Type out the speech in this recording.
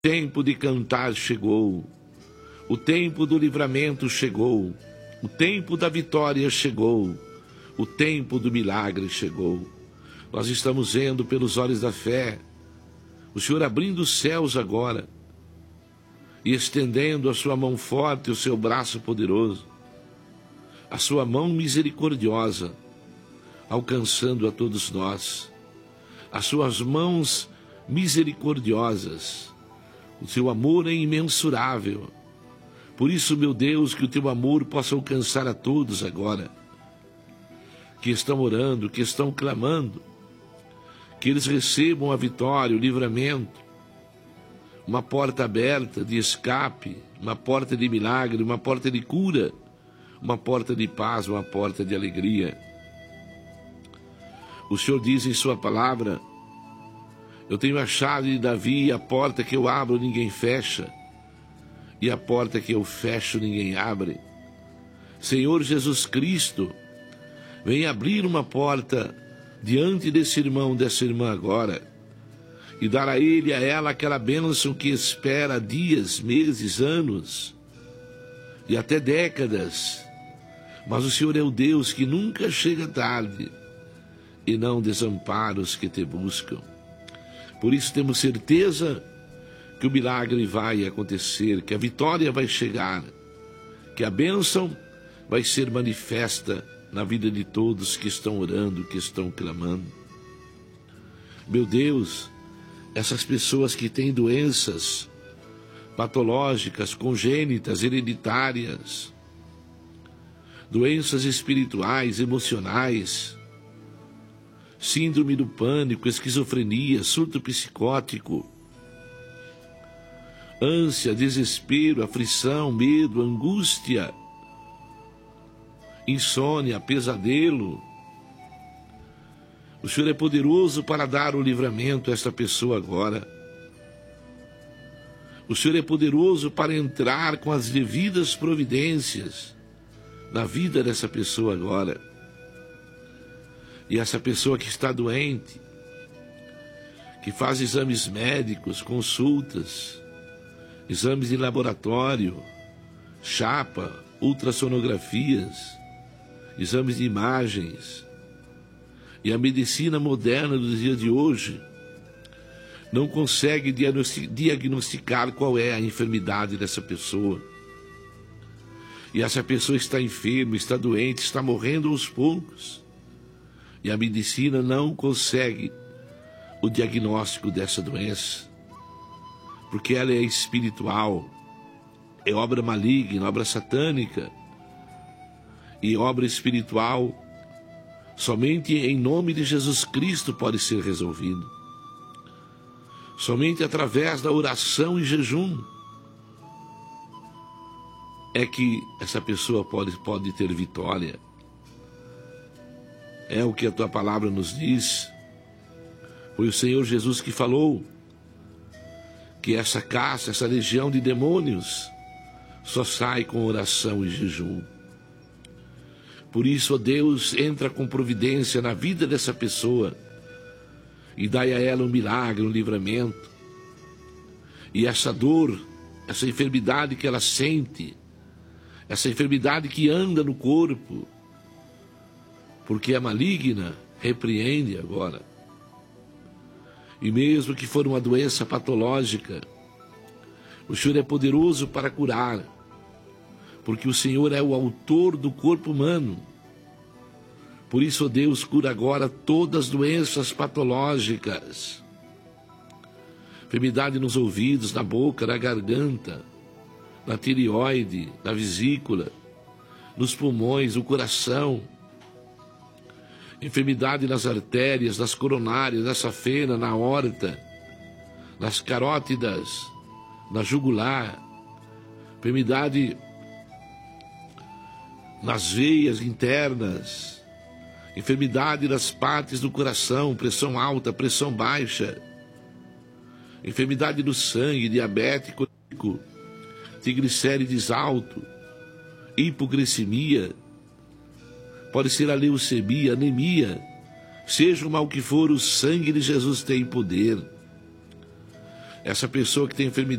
tempo de cantar chegou, o tempo do livramento chegou, o tempo da vitória chegou, o tempo do milagre chegou. Nós estamos vendo pelos olhos da fé, o Senhor abrindo os céus agora e estendendo a sua mão forte, o seu braço poderoso, a sua mão misericordiosa, alcançando a todos nós, as suas mãos misericordiosas. O teu amor é imensurável. Por isso, meu Deus, que o teu amor possa alcançar a todos agora, que estão orando, que estão clamando, que eles recebam a vitória, o livramento, uma porta aberta de escape, uma porta de milagre, uma porta de cura, uma porta de paz, uma porta de alegria. O Senhor diz em sua palavra: eu tenho a chave de Davi, e a porta que eu abro ninguém fecha, e a porta que eu fecho ninguém abre. Senhor Jesus Cristo, vem abrir uma porta diante desse irmão, dessa irmã agora, e dar a ele, a ela, aquela bênção que espera dias, meses, anos, e até décadas. Mas o Senhor é o Deus que nunca chega tarde, e não desampara os que te buscam. Por isso temos certeza que o milagre vai acontecer, que a vitória vai chegar, que a bênção vai ser manifesta na vida de todos que estão orando, que estão clamando. Meu Deus, essas pessoas que têm doenças patológicas, congênitas, hereditárias, doenças espirituais, emocionais, síndrome do pânico, esquizofrenia, surto psicótico, ânsia, desespero, aflição, medo, angústia, insônia, pesadelo. O Senhor é poderoso para dar o livramento a esta pessoa agora. O Senhor é poderoso para entrar com as devidas providências na vida dessa pessoa agora. E essa pessoa que está doente, que faz exames médicos, consultas, exames de laboratório, chapa, ultrassonografias, exames de imagens, e a medicina moderna dos dias de hoje não consegue diagnosticar qual é a enfermidade dessa pessoa. E essa pessoa está enferma, está doente, está morrendo aos poucos. E a medicina não consegue o diagnóstico dessa doença, porque ela é espiritual, é obra maligna, obra satânica. E obra espiritual, somente em nome de Jesus Cristo pode ser resolvido. Somente através da oração e jejum é que essa pessoa pode ter vitória. É o que a tua palavra nos diz. Foi o Senhor Jesus que falou que essa caça, essa legião de demônios só sai com oração e jejum. Por isso, ó Deus, entra com providência na vida dessa pessoa e dai a ela um milagre, um livramento. E essa dor, essa enfermidade que ela sente, essa enfermidade que anda no corpo, porque é maligna, repreende agora. E mesmo que for uma doença patológica, o Senhor é poderoso para curar, porque o Senhor é o autor do corpo humano. Por isso, ó Deus, cura agora todas as doenças patológicas. Enfermidade nos ouvidos, na boca, na garganta, na tireoide, na vesícula, nos pulmões, no coração. Enfermidade nas artérias, nas coronárias, na safena, na aorta, nas carótidas, na jugular. Enfermidade nas veias internas, enfermidade nas partes do coração, pressão alta, pressão baixa, enfermidade do sangue, diabético, triglicérides alto, hipoglicemia, pode ser a leucemia, anemia, seja o mal que for, o sangue de Jesus tem poder. essa pessoa que tem enfermidade